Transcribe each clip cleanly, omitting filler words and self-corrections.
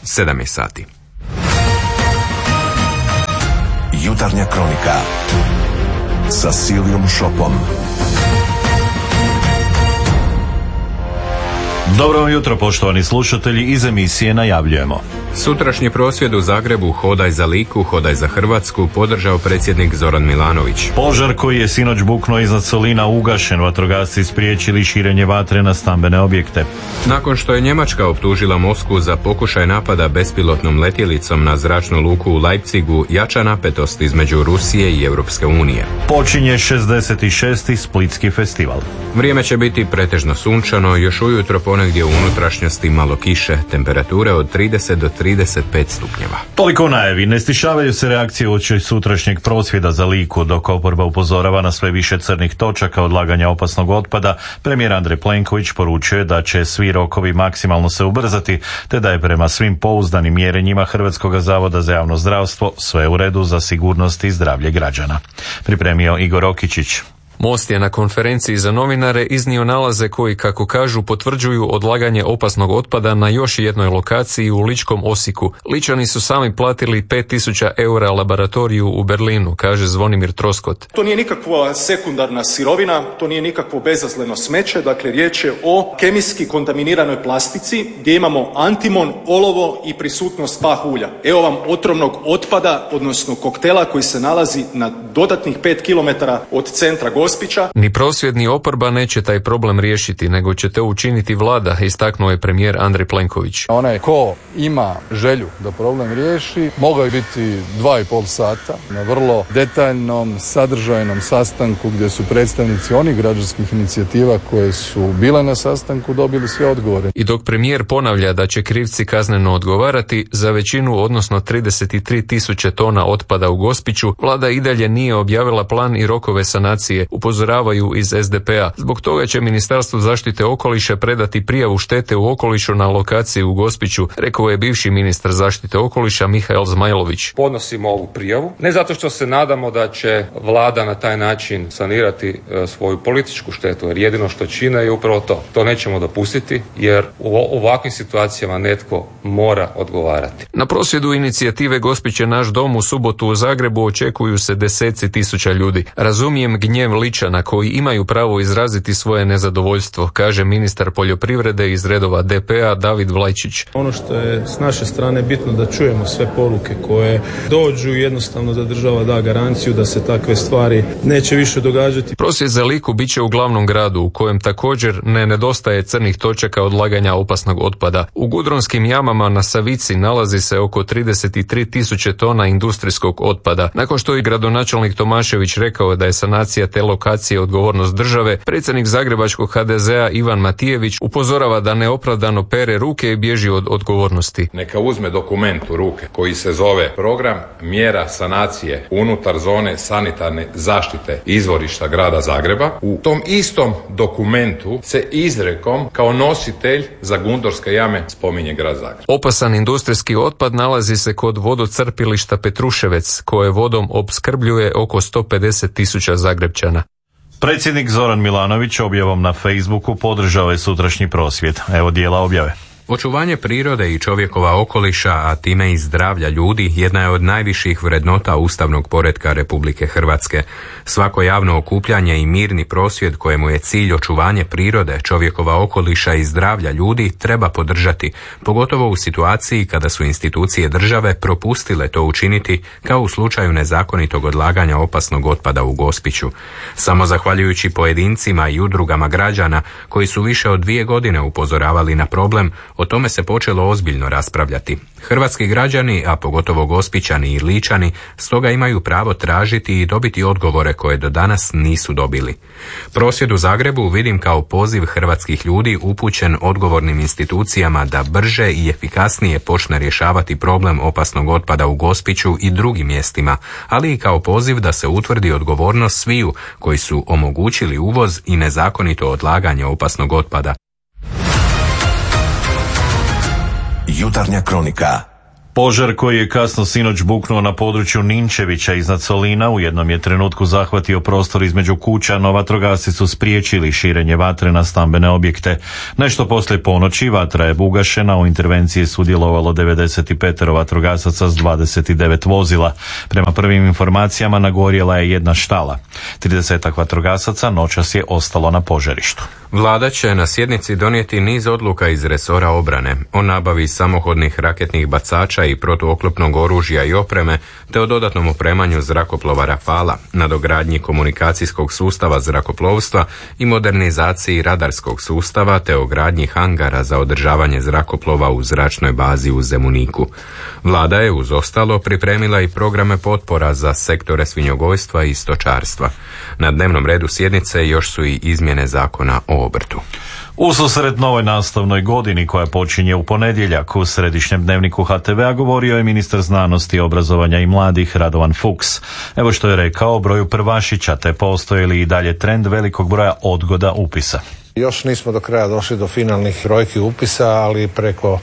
7 je sati. Jutarnja kronika sa Silijom Šopom. Dobro vam jutro, poštovani slušatelji, iz emisije najavljujemo. Sutrašnji prosvjed u Zagrebu Hodaj za Liku, hodaj za Hrvatsku podržao predsjednik Zoran Milanović. Požar koji je sinoć buknuo iznad Solina ugašen, vatrogasci spriječili širenje vatre na stambene objekte. Nakon što je Njemačka optužila Moskvu za pokušaj napada bespilotnom letjelicom na zračnu luku u Leipzigu, jača napetost između Rusije i Europske unije. Počinje 66. Splitski festival. Vrijeme će biti pretežno sunčano, još ujutro ponegdje u unutrašnjosti malo kiše, temperature od 30 do 35 stupnjeva. Toliko najavi. Ne stišavaju se reakcije uoči sutrašnjeg prosvjeda za Liku, dok oporba upozorava na sve više crnih točaka odlaganja opasnog otpada. Premijer Andrej Plenković poručuje da će svi rokovi maksimalno se ubrzati, te da je prema svim pouzdanim mjerenjima Hrvatskog zavoda za javno zdravstvo sve u redu za sigurnost i zdravlje građana. Pripremio Igor Okičić. Most je na konferenciji za novinare iznio nalaze koji, kako kažu, potvrđuju odlaganje opasnog otpada na još jednoj lokaciji u Ličkom Osijeku. Ličani su sami platili 5.000 eura laboratoriju u Berlinu, kaže Zvonimir Troskot. To nije nikakva sekundarna sirovina, to nije nikakvo bezazleno smeće, dakle riječ je o kemijski kontaminiranoj plastici gdje imamo antimon, olovo i prisutnost pah ulja. Evo vam otrovnog otpada, odnosno koktela koji se nalazi na dodatnih 5 km od centra Gospića. Ni prosvjed ni oporba neće taj problem riješiti, nego će to učiniti vlada, istaknuo je premijer Andrej Plenković. Onaj ko ima želju da problem riješi, mogao je biti 2,5 sata na vrlo detaljnom, sadržajnom sastanku gdje su predstavnici onih građanskih inicijativa koje su bile na sastanku dobili sve odgovore. I dok premijer ponavlja da će krivci kazneno odgovarati za većinu, odnosno 33.000 tona otpada u Gospiću, vlada i dalje nije objavila plan i rokove sanacije, upozoravaju iz SDP-a. Zbog toga će Ministarstvo zaštite okoliša predati prijavu štete u okolišu na lokaciji u Gospiću, rekao je bivši ministar zaštite okoliša Mihael Zmajlović. Podnosimo ovu prijavu, ne zato što se nadamo da će vlada na taj način sanirati svoju političku štetu, jer jedino što čine je upravo to. To nećemo dopustiti, jer u ovakvim situacijama netko mora odgovarati. Na prosvjedu inicijative Gospić je naš dom u subotu u Zagrebu očekuju se deseci tisuća ljudi. Razumijem gnjev Ličana koji imaju pravo izraziti svoje nezadovoljstvo, kaže ministar poljoprivrede iz redova DP-a David Vlajčić. Ono što je s naše strane bitno da čujemo sve poruke koje dođu, jednostavno da država da garanciju da se takve stvari neće više događati. Prosvjed za Liku bit će u glavnom gradu u kojem također ne nedostaje crnih točaka odlaganja opasnog otpada. U Gudronskim jamama na Savici nalazi se oko 33.000 tona industrijskog otpada. Nakon što je gradonačelnik Tomašević rekao da je sanacija te lokacije odgovornost države, predsjednik zagrebačkog HDZ-a Ivan Matijević upozorava da neopravdano pere ruke i bježi od odgovornosti. Neka uzme dokument u ruke koji se zove Program mjera sanacije unutar zone sanitarne zaštite izvorišta grada Zagreba. U tom istom dokumentu se izrekom kao nositelj za Gundorske jame spominje grad Zagreb. Opasan industrijski otpad nalazi se kod vodocrpilišta Petruševec, koje vodom opskrbljuje oko 150.000 Zagrebčana. Predsjednik Zoran Milanović objavom na Facebooku podržao je sutrašnji prosvjed. Evo dijela objave. Očuvanje prirode i čovjekova okoliša, a time i zdravlja ljudi, jedna je od najviših vrednota ustavnog poretka Republike Hrvatske. Svako javno okupljanje i mirni prosvjed kojemu je cilj očuvanje prirode, čovjekova okoliša i zdravlja ljudi treba podržati, pogotovo u situaciji kada su institucije države propustile to učiniti, kao u slučaju nezakonitog odlaganja opasnog otpada u Gospiću. Samo zahvaljujući pojedincima i udrugama građana koji su više od 2 godine upozoravali na problem, o tome se počelo ozbiljno raspravljati. Hrvatski građani, a pogotovo Gospićani i Ličani, stoga imaju pravo tražiti i dobiti odgovore koje do danas nisu dobili. Prosvjed u Zagrebu vidim kao poziv hrvatskih ljudi upućen odgovornim institucijama da brže i efikasnije počne rješavati problem opasnog otpada u Gospiću i drugim mjestima, ali i kao poziv da se utvrdi odgovornost sviju koji su omogućili uvoz i nezakonito odlaganje opasnog otpada. Jutarnja kronika Požar koji je kasno sinoć buknuo na području Ninčevića iznad Solina u jednom je trenutku zahvatio prostor između kuća, no vatrogasci su spriječili širenje vatre na stambene objekte. Nešto poslije ponoći vatra je ugašena, u intervenciji je sudjelovalo 95 vatrogasaca s 29 vozila. Prema prvim informacijama nagorjela je jedna štala. 30 vatrogasaca noćas je ostalo na požarištu. Vlada će na sjednici donijeti niz odluka iz resora obrane o nabavi samohodnih raketnih bacača i protuoklopnog oružja i opreme, te o dodatnom opremanju zrakoplova Rafala, nadogradnji komunikacijskog sustava zrakoplovstva i modernizaciji radarskog sustava, te o gradnji hangara za održavanje zrakoplova u zračnoj bazi u Zemuniku. Vlada je uz ostalo pripremila i programe potpora za sektore svinjogojstva i stočarstva. Na dnevnom redu sjednice još su i izmjene zakona o obrtu. Ususret novoj nastavnoj godini koja počinje u ponedjeljak u središnjem dnevniku HTV-a govorio je ministar znanosti, obrazovanja i mladih Radovan Fuchs. Evo što je rekao o broju prvašića, te postoji li i dalje trend velikog broja odgoda upisa. Još nismo do kraja došli do finalnih brojki upisa, ali preko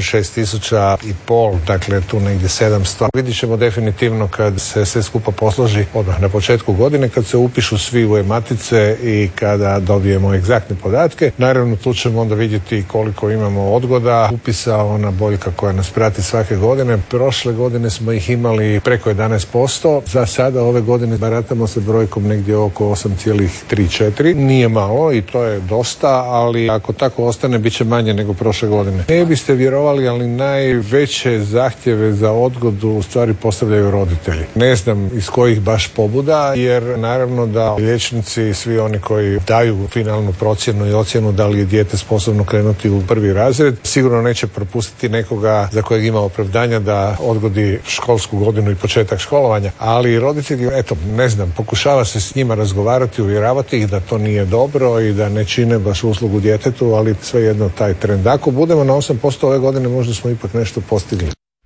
36.500, dakle tu negdje 700. Vidjet ćemo definitivno kad se sve skupa posloži odmah na početku godine, kad se upišu svi u e-matice i kada dobijemo egzaktne podatke. Naravno tu ćemo onda vidjeti koliko imamo odgoda upisa, ona boljka koja nas prati svake godine. Prošle godine smo ih imali preko 11%, za sada ove godine baratamo sa brojkom negdje oko 8,3-4. Nije malo i to je dosta, ali ako tako ostane bit će manje nego prošle godine. Ne biste vjerovali, ali najveće zahtjeve za odgodu u stvari postavljaju roditelji. Ne znam iz kojih baš pobuda, jer naravno da liječnici i svi oni koji daju finalnu procjenu i ocjenu da li je dijete sposobno krenuti u prvi razred, sigurno neće propustiti nekoga za kojeg ima opravdanja da odgodi školsku godinu i početak školovanja. Ali roditelji, eto, ne znam, pokušava se s njima razgovarati, uvjeravati ih da to nije dobro i da ne čine baš uslugu djetetu, ali svejedno taj trend. Ako budemo na 8% ove godine, možda smo ipak nešto postigli.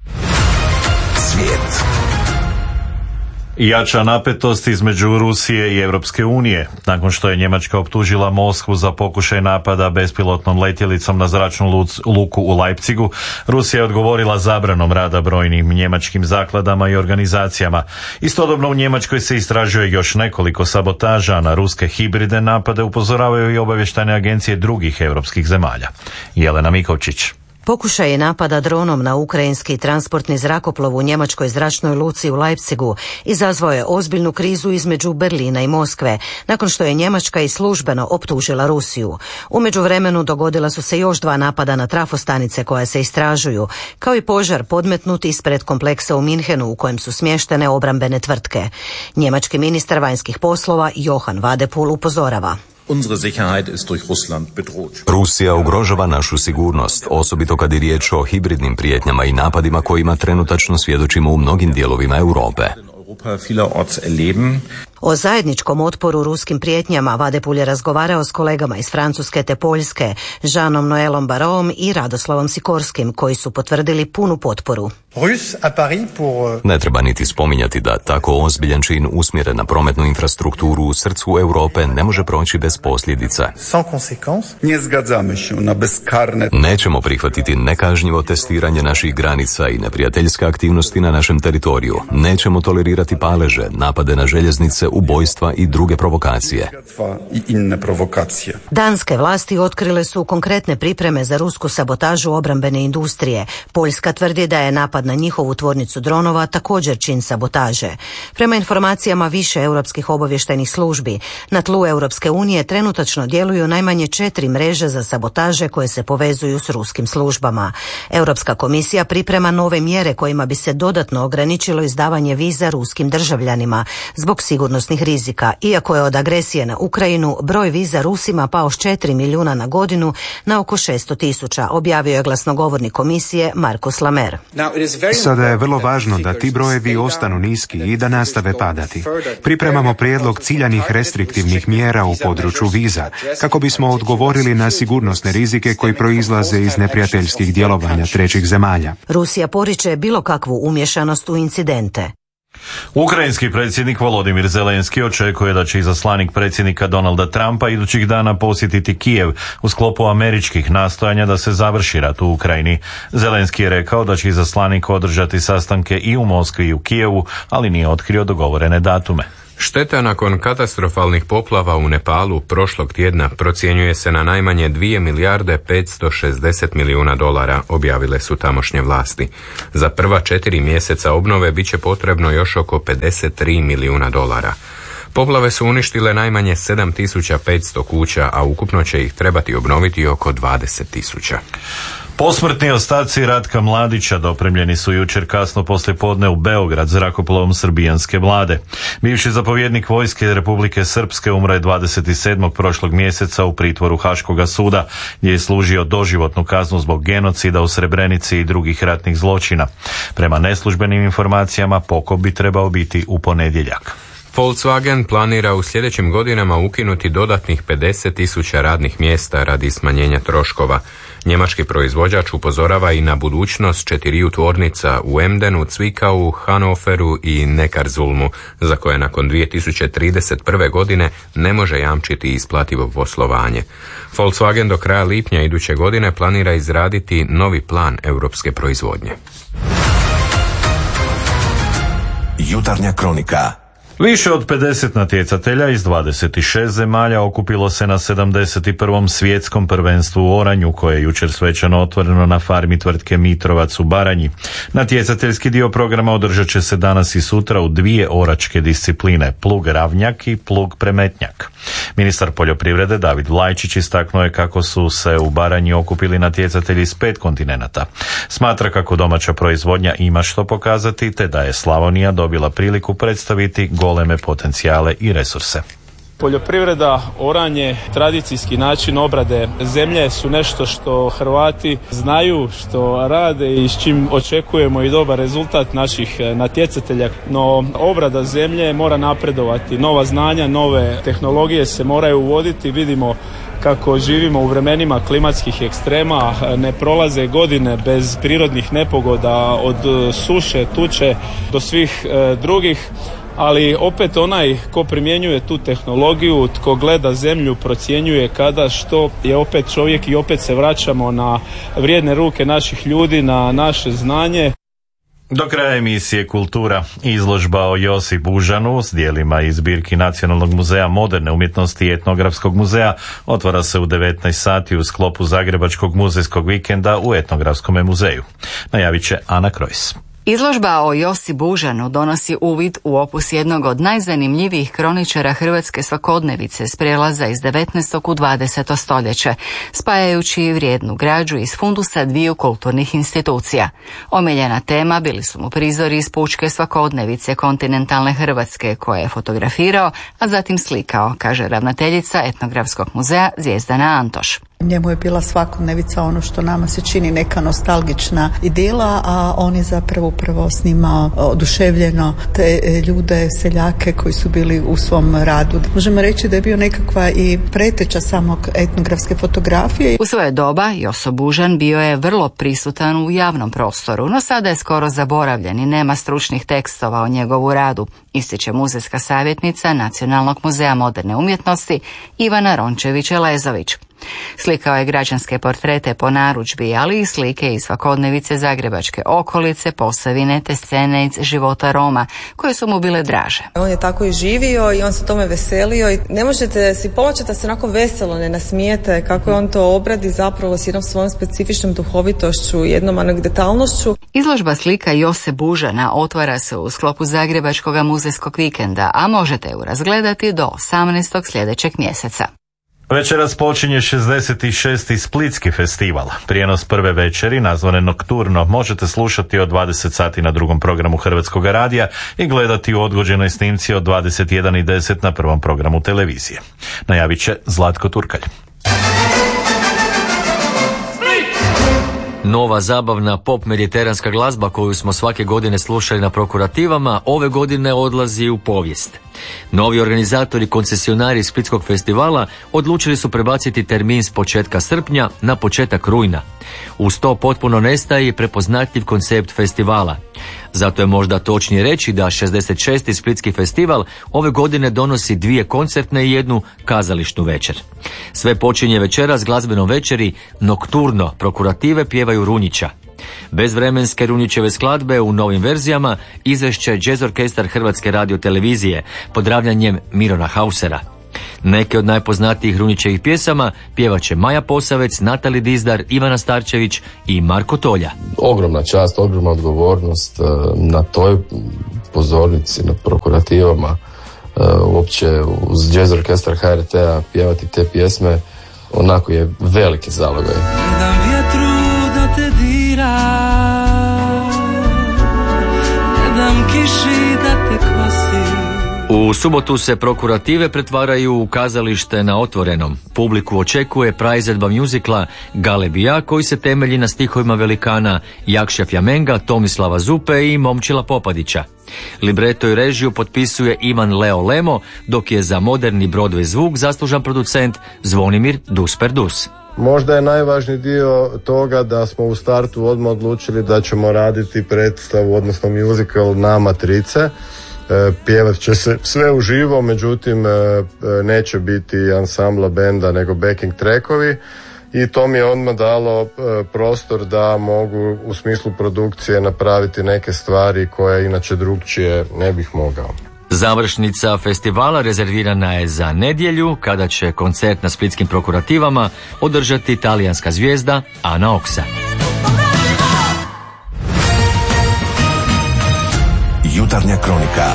Svijet. Jača napetost između Rusije i Europske unije. Nakon što je Njemačka optužila Moskvu za pokušaj napada bespilotnom letjelicom na zračnu luku u Leipzigu, Rusija je odgovorila zabranom rada brojnim njemačkim zakladama i organizacijama. Istodobno u Njemačkoj se istražuje još nekoliko sabotaža, a na ruske hibridne napade upozoravaju i obavještajne agencije drugih europskih zemalja. Jelena Mikovčić. Pokušaj je napada dronom na ukrajinski transportni zrakoplov u njemačkoj zračnoj luci u Leipzigu izazvao je ozbiljnu krizu između Berlina i Moskve, nakon što je Njemačka i službeno optužila Rusiju. U međuvremenu dogodila su se još 2 napada na trafostanice koje se istražuju, kao i požar podmetnut ispred kompleksa u Minhenu u kojem su smještene obrambene tvrtke. Njemački ministar vanjskih poslova Johann Wadephul upozorava. Rusija ugrožava našu sigurnost, osobito kad je riječ o hibridnim prijetnjama i napadima kojima trenutačno svjedočimo u mnogim dijelovima Europe. O zajedničkom otporu ruskim prijetnjama Wadephul je razgovarao s kolegama iz Francuske te Poljske, Jeanom Noelom Barroom i Radoslavom Sikorskim, koji su potvrdili punu potporu. Ne treba niti spominjati da tako ozbiljan čin usmjeren na prometnu infrastrukturu u srcu Europe ne može proći bez posljedica. Nećemo prihvatiti nekažnjivo testiranje naših granica i neprijateljske aktivnosti na našem teritoriju. Nećemo tolerirati paleže, napade na željeznice, ubojstva i druge provokacije. Danske vlasti otkrile su konkretne pripreme za rusku sabotažu obrambene industrije. Poljska tvrdi da je napad na njihovu tvornicu dronova također čin sabotaže. Prema informacijama više europskih obavještajnih službi, na tlu Europske unije trenutačno djeluju najmanje 4 mreže za sabotaže koje se povezuju s ruskim službama. Europska komisija priprema nove mjere kojima bi se dodatno ograničilo izdavanje viza ruskim državljanima zbog sigurnosnih rizika, iako je od agresije na Ukrajinu broj viza Rusima pao s 4 milijuna na godinu na oko 600.000, objavio je glasnogovornik komisije Markus Lamer. Sada je vrlo važno da ti brojevi ostanu niski i da nastave padati. Pripremamo prijedlog ciljanih restriktivnih mjera u području viza, kako bismo odgovorili na sigurnosne rizike koji proizlaze iz neprijateljskih djelovanja trećih zemalja. Rusija poriče bilo kakvu umješanost u incidente. Ukrajinski predsjednik Volodimir Zelenski očekuje da će izaslanik predsjednika Donalda Trumpa idućih dana posjetiti Kijev u sklopu američkih nastojanja da se završi rat u Ukrajini. Zelenski je rekao da će izaslanik održati sastanke i u Moskvi i u Kijevu, ali nije otkrio dogovorene datume. Šteta nakon katastrofalnih poplava u Nepalu prošlog tjedna procjenjuje se na najmanje 2 milijarde 560 milijuna dolara, objavile su tamošnje vlasti. Za prva 4 mjeseca obnove bit će potrebno još oko 53 milijuna dolara. Poplave su uništile najmanje 7500 kuća, a ukupno će ih trebati obnoviti oko 20.000. Posmrtni ostaci Ratka Mladića dopremljeni su jučer kasno poslijepodne u Beograd zrakoplovom srbijanske vlade. Bivši zapovjednik vojske Republike Srpske umro je 27. prošlog mjeseca u pritvoru Haškoga suda, gdje je služio doživotnu kaznu zbog genocida u Srebrenici i drugih ratnih zločina. Prema neslužbenim informacijama pokop bi trebao biti u ponedjeljak. Volkswagen planira u sljedećim godinama ukinuti dodatnih 50.000 radnih mjesta radi smanjenja troškova. Njemački proizvođač upozorava i na budućnost 4 tvornica u Emdenu, Cvikau, Hanoveru i Neckarzulmu, za koje nakon 2031. godine ne može jamčiti isplativo poslovanje. Volkswagen do kraja lipnja iduće godine planira izraditi novi plan europske proizvodnje. Jutarnja kronika. Više od 50 natjecatelja iz 26 zemalja okupilo se na 71. svjetskom prvenstvu u oranju, koje je jučer svečano otvoreno na farmi tvrtke Mitrovac u Baranji. Natjecateljski dio programa održat će se danas i sutra u 2 oračke discipline, plug ravnjak i plug premetnjak. Ministar poljoprivrede David Vlajčić istaknuo je kako su se u Baranji okupili natjecatelji iz 5 kontinenata. Smatra kako domaća proizvodnja ima što pokazati, te da je Slavonija dobila priliku predstaviti goleme potencijale i resurse. Poljoprivreda, oranje, tradicijski način obrade zemlje su nešto što Hrvati znaju, što rade i s čim očekujemo i dobar rezultat naših natjecatelja. No, obrada zemlje mora napredovati. Nova znanja, nove tehnologije se moraju uvoditi. Vidimo kako živimo u vremenima klimatskih ekstrema, ne prolaze godine bez prirodnih nepogoda, od suše, tuče do svih drugih. Ali opet onaj ko primjenjuje tu tehnologiju, tko gleda zemlju, procjenjuje kada što je opet čovjek i opet se vraćamo na vrijedne ruke naših ljudi, na naše znanje. Do kraja emisije Kultura, izložba o Josi Bužanu s dijelima iz zbirki Nacionalnog muzeja moderne umjetnosti i Etnografskog muzeja otvara se u 19 sati u sklopu Zagrebačkog muzejskog vikenda u Etnografskom muzeju. Najavit će Ana Krojs. Izložba o Josi Bužanu donosi uvid u opus jednog od najzanimljivijih kroničara hrvatske svakodnevice s prijelaza iz 19. u 20. stoljeće, spajajući vrijednu građu iz fundusa 2 kulturnih institucija. Omiljena tema bili su mu prizori iz pučke svakodnevice kontinentalne Hrvatske, koje je fotografirao, a zatim slikao, kaže ravnateljica Etnografskog muzeja Zvijezdana Antoš. Njemu je bila svakodnevica ono što nama se čini neka nostalgična idila, a on je zapravo upravo snimao oduševljeno te ljude, seljake koji su bili u svom radu. Možemo reći da je bio nekakva i preteča samog etnografske fotografije. U svoje doba Joso Bužan bio je vrlo prisutan u javnom prostoru, no sada je skoro zaboravljen i nema stručnih tekstova o njegovu radu, ističe muzejska savjetnica Nacionalnog muzeja moderne umjetnosti Ivana Rončević-Elezović. Slikao je građanske portrete po narudžbi, ali i slike iz svakodnevice zagrebačke okolice, Posavine te scene iz života Roma, koje su mu bile draže. On je tako i živio i on se tome veselio i ne možete si pomoći da se onako veselo ne nasmijete kako je on to obradi zapravo s jednom svojom specifičnom duhovitošću, jednom anegdotalnošću. Izložba slika Jose Bužana otvara se u sklopu Zagrebačkog muzejskog vikenda, a možete ju razgledati do 18. sljedećeg mjeseca. Večeras počinje 66. Splitski festival. Prijenos prve večeri, nazvane Nokturno, možete slušati od 20 sati na drugom programu Hrvatskog radija i gledati u odgođenoj snimci od 21:10 na prvom programu televizije. Najavit će Zlatko Turkalj. Nova zabavna pop-mediteranska glazba koju smo svake godine slušali na prokurativama, ove godine odlazi u povijest. Novi organizatori i koncesionari Splitskog festivala odlučili su prebaciti termin s početka srpnja na početak rujna. Uz to potpuno nestaje i prepoznatljiv koncept festivala. Zato je možda točnije reći da 66. Splitski festival ove godine donosi 2 koncertne i 1 kazališnu večer. Sve počinje večera s glazbenom večeri Nokturno, prokurative pjevaju Runjića. Bezvremenske Runjićeve skladbe u novim verzijama izvešće Jazz Orkestar Hrvatske radiotelevizije pod zdravljanjem Mirona Hausera. Neke od najpoznatijih Runjićevih pjesama pjevaće Maja Posavec, Natali Dizdar, Ivana Starčević i Marko Tolja. Ogromna čast, ogromna odgovornost na toj pozornici, na prokurativama, uopće uz Jazz Orkestar HRT-a pjevati te pjesme, onako je veliki zalogaj. Gledam vjetru da te dira, gledam kiši da te kosi. U subotu se prokurative pretvaraju u kazalište na otvorenom. Publiku očekuje praizvedba mjuzikla Galebija koji se temelji na stihovima velikana Jakša Fjamenga, Tomislava Zupe i Momčila Popadića. Libreto i režiju potpisuje Ivan Leo Lemo, dok je za moderni Broadway zvuk zaslužan producent Zvonimir Dusperdus. Možda je najvažniji dio toga da smo u startu odmah odlučili da ćemo raditi predstavu, odnosno musical na matrice. Pjevat će se sve uživo, međutim neće biti ansambla benda nego backing trackovi i to mi je odmah dalo prostor da mogu u smislu produkcije napraviti neke stvari koje inače drugčije ne bih mogao. Završnica festivala rezervirana je za nedjelju kada će koncert na splitskim prokurativama održati talijanska zvijezda Ana Oksa. Jutarnja kronika.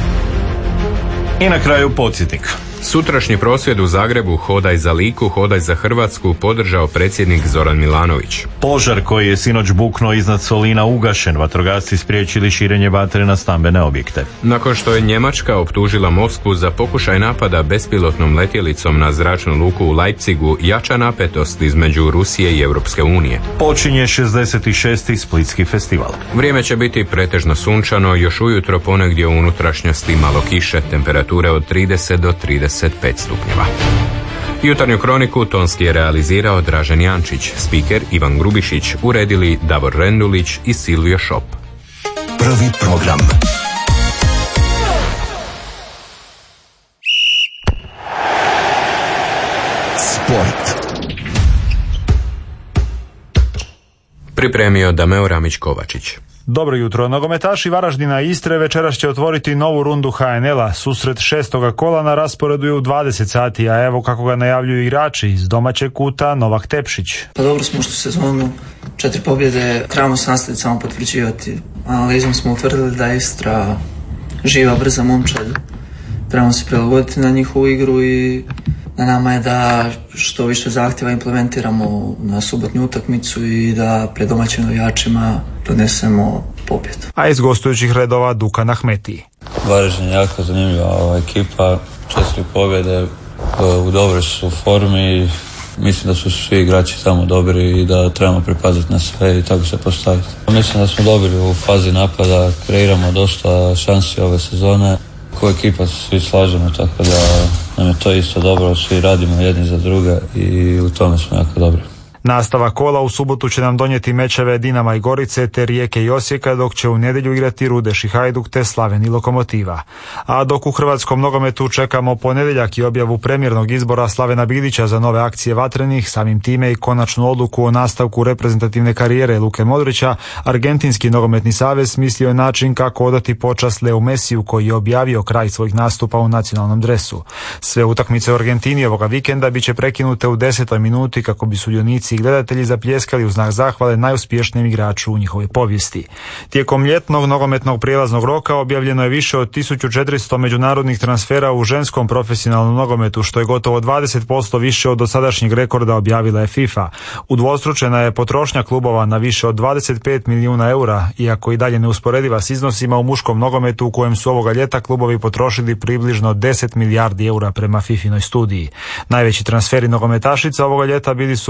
I na kraju podsjetnik. Sutrašnji prosvjed u Zagrebu Hodaj za Liku, hodaj za Hrvatsku podržao predsjednik Zoran Milanović. Požar koji je sinoć buknuo iznad Solina ugašen, vatrogasci spriječili širenje vatre na stambene objekte. Nakon što je Njemačka optužila Moskvu za pokušaj napada bespilotnom letjelicom na zračnu luku u Leipzigu, jača napetost između Rusije i Europske unije. Počinje 66. Splitski festival. Vrijeme će biti pretežno sunčano, još ujutro ponegdje u unutrašnjosti malo kiše, temperature od 30 do 35 stupnjeva. Jutarnju kroniku tonski je realizirao Dražen Jančić, spiker Ivan Grubišić, uredili Davor Rendulić i Silvio Šop. Prvi program. Sport. Pripremio Dameo Ramić-Kovačić. Dobro jutro. Nogometaši Varaždina i Istre večeras će otvoriti novu rundu HNL-a. Susret 6. kola na rasporedu je u 20 sati, a evo kako ga najavljuju igrači iz domaćeg kuta Novak Tepšić. Pa dobro smo što sezonu 4 pobjede, trebamo se nastaviti samo potvrđivati. Analizom smo utvrdili da je Istra živa, brza momčad. Trebamo se prilagoditi na njihovu igru i na nama je da što više zahtjeva implementiramo na subotnju utakmicu i da pred domaćim navijačima donesemo pobjedu. A iz gostujućih redova Dukan Ahmetiji. Varaždin je jako zanimljiva ekipa, 4 pobjede, u dobroj su formi, mislim da su svi igrači tamo dobri i da trebamo pripaziti na sve i tako se postaviti. Mislim da smo dobri u fazi napada, kreiramo dosta šansi ove sezone. Ko ekipa se svi slažemo, tako da nam je to isto dobro, svi radimo jedni za druge i u tome smo jako dobri. Nastava kola u subotu će nam donijeti mečeve Dinama i Gorice te Rijeke i Osijeka, dok će u nedjelju igrati Rudeš i Hajduk te Slaven i Lokomotiva. A dok u hrvatskom nogometu čekamo ponedjeljak i objavu premijernog izbora Slavena Bilića za nove akcije vatrenih, samim time i konačnu odluku o nastavku reprezentativne karijere Luke Modrića, Argentinski nogometni savez mislio je način kako odati počast Leu Mesiju koji je objavio kraj svojih nastupa u nacionalnom dresu. Sve utakmice u Argentini ovoga vikenda bit će prekinute u 10. minuti kako bi sudionici i gledatelji zapljeskali u znak zahvale najuspješnijem igraču u njihovoj povijesti. Tijekom ljetnog nogometnog prijelaznog roka objavljeno je više od 1400 međunarodnih transfera u ženskom profesionalnom nogometu, što je gotovo 20% više od dosadašnjeg rekorda objavila je FIFA. Udvostručena je potrošnja klubova na više od 25 milijuna eura, iako i dalje neusporediva s iznosima u muškom nogometu u kojem su ovoga ljeta klubovi potrošili približno 10 milijardi eura prema FIFInoj studiji. Najveći transferi nogometašica ovoga ljeta bili su prelasci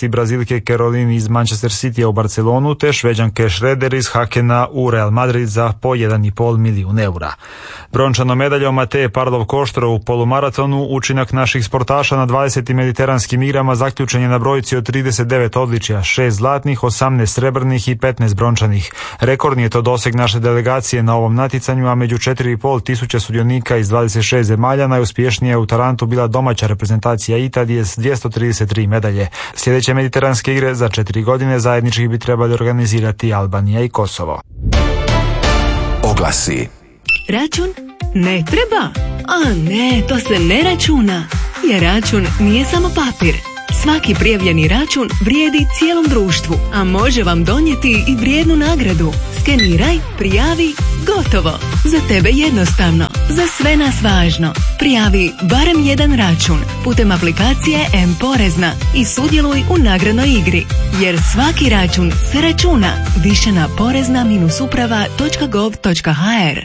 gostiti Brazilke Caroline iz Manchester Citya u Barcelonu te Šveđanke Schroeder iz Hakena u Real Madrid za po 1,5 milijun eura. Brončanom medaljom Mateje Parlov-Koštro u polumaratonu učinak naših sportaša na 20. mediteranskim igrama zaključen je na brojci od 39 odličja, 6 zlatnih, 18 srebrnih i 15 brončanih. Rekordni je to doseg naše delegacije na ovom natjecanju, a među 4,5 tisuća sudionika iz 26 zemalja najuspješnija je u Tarantu bila domaća reprezentacija Italije s 233 medalje. Sljedeće mediteranske igre za 4 godine zajednički bi trebali organizirati Albanija i Kosovo. Oglasi. Račun? Ne treba? A ne, to se ne računa. Jer račun nije samo papir. Svaki prijavljeni račun vrijedi cijelom društvu, a može vam donijeti i vrijednu nagradu. Skeniraj, prijavi, gotovo. Za tebe jednostavno, za sve nas važno. Prijavi barem jedan račun putem aplikacije M-Porezna i sudjeluj u nagradnoj igri. Jer svaki račun se računa. Više na porezna-uprava.gov.hr.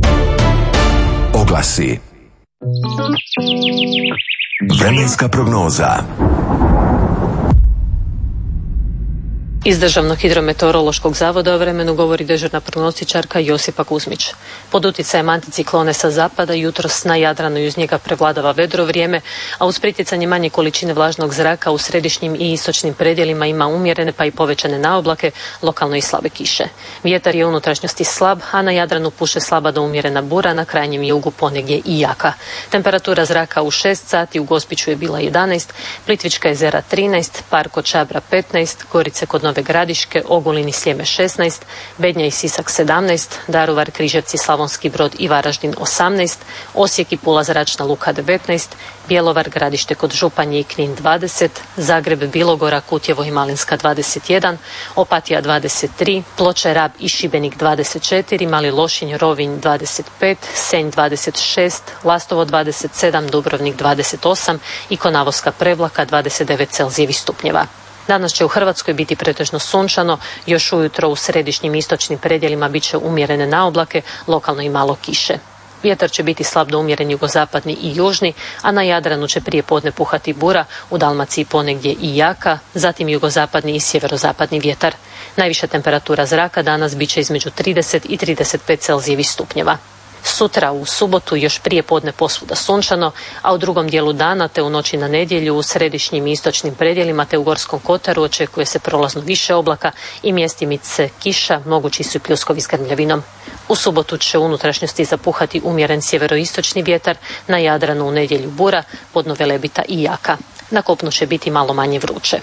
Oglasi. Vremenska prognoza. Iz Državnog hidrometeorološkog zavoda o vremenu govori dežurna prognostičarka Josipa Kuzmić. Pod utjecajem anticiklone sa zapada jutros na Jadranu i uz njega prevladava vedro vrijeme, a uz pritjecanje manje količine vlažnog zraka u središnjim i istočnim predjelima ima umjerene pa i povećane naoblake, lokalno i slabe kiše. Vjetar je u unutrašnjosti slab, a na Jadranu puše slaba do umjerena bura, na krajnjem jugu ponegdje i jaka. Temperatura zraka u 6 sati u Gospiću je bila 11, Plitvička jezera 13, Par kod Čabra 15, Gorice kod Nove Gradiške, Ogulin i Sljeme 16, Bednja i Sisak 17, Daruvar, Križevci, Slavonski Brod i Varaždin 18, Osijek i Pula zračna luka 19, Bjelovar, Gradište kod Županje i Knin 20, Zagreb, Bilogora, Kutjevo i Malinska 21, Opatija 23, Ploče, Rab i Šibenik 24, Mali Lošinj, Rovinj 25, Senj 26, Lastovo 27, Dubrovnik 28 i Konavoska Prevlaka 29 Celzijevih stupnjeva. Danas će u Hrvatskoj biti pretežno sunčano, još ujutro u središnjim i istočnim predjelima bit će umjerene naoblake, lokalno i malo kiše. Vjetar će biti slab do umjeren jugozapadni i južni, a na Jadranu će prije podne puhati bura, u Dalmaciji ponegdje i jaka, zatim jugozapadni i sjeverozapadni vjetar. Najviša temperatura zraka danas bit će između 30 i 35 Celzijevih stupnjeva. Sutra u subotu još prije podne posvuda sunčano, a u drugom dijelu dana te u noći na nedjelju u središnjim i istočnim predjelima te u Gorskom kotaru očekuje se prolazno više oblaka i mjestimice kiša, mogući su i pljuskovi s grmljavinom. U subotu će u unutrašnjosti zapuhati umjeren sjeveroistočni vjetar, na Jadranu u nedjelju bura, podno Velebita i jaka. Na kopnu će biti malo manje vruće.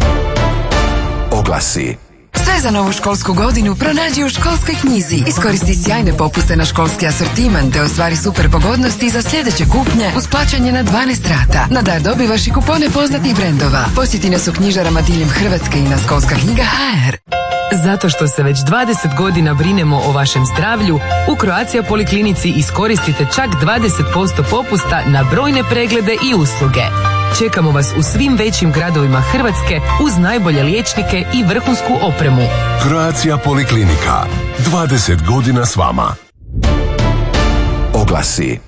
Oglasi. Sve za novu školsku godinu pronađi u Školskoj knjizi. Iskoristi sjajne popuste na školski asortiman te ostvari super pogodnosti za sljedeće kupnje uz plaćanje na 12 rata. Na dar dobivaš i kupone poznatih brendova. Posjeti nas u knjižarama diljem Hrvatske i na Školska knjiga.hr. Zato što se već 20 godina brinemo o vašem zdravlju, u Croatia Poliklinici iskoristite čak 20% popusta na brojne preglede i usluge. Čekamo vas u svim većim gradovima Hrvatske uz najbolje liječnike i vrhunsku opremu. Croatia Poliklinika. 20 godina s vama. Oglasi.